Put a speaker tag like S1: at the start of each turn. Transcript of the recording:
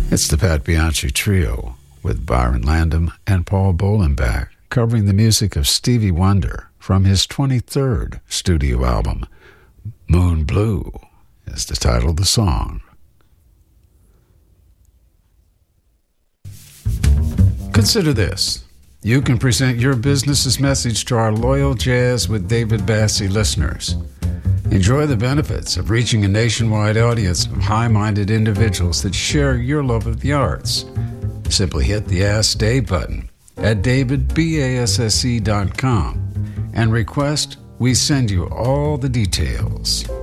S1: It's the Pat Bianchi Trio with Byron Landon and Paul Bolenbach covering the music of Stevie Wonder from his 23rd studio album. Moon Blue is the title of the song. Consider this. You can present your business's message to our loyal Jazz with David Bassie listeners. Enjoy the benefits of reaching a nationwide audience of high-minded individuals that share your love of the arts. Simply hit the Ask Dave button at davidbasse.com and request we send you all the details.